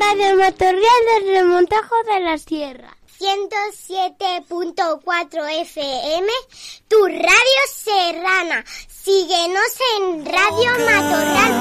Radio Matorral del Remontajo de la Sierra. 107.4 FM, tu radio serrana. Síguenos en Radio Matorral.